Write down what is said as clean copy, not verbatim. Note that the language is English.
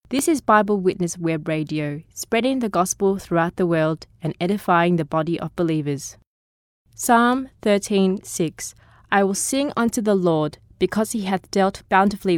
This is Bible Witness Web Radio, spreading the gospel throughout the world and edifying the body of believers. Psalm 13:6. I will sing unto the Lord, because he hath dealt bountifully